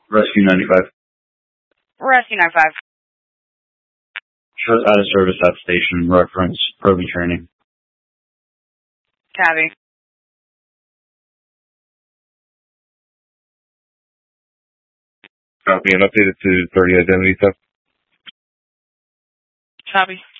Rescue 95. Rescue 95. Shows out of service at station. Reference probing training. Copy. Copy and updated to 30 identity theft. Copy.